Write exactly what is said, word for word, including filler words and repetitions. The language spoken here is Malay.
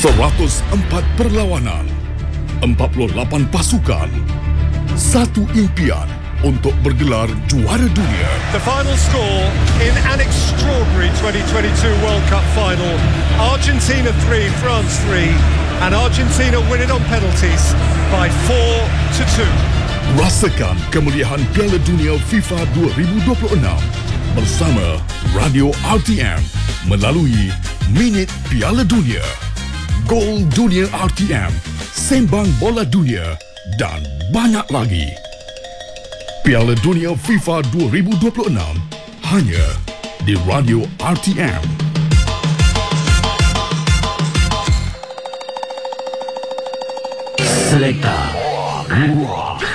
seratus empat perlawanan, empat puluh lapan pasukan, satu impian untuk bergelar juara dunia. The final score in an extraordinary twenty twenty-two World Cup final. Argentina three, France three, and Argentina winning on penalties by four to two. Rasakan kemuliaan Piala Dunia FIFA dua ribu dua puluh enam bersama Radio R T M melalui Minit Piala Dunia, Gol Dunia R T M, Sembang Bola Dunia dan banyak lagi. Piala Dunia FIFA dua ribu dua puluh enam hanya di Radio R T M. Selekta.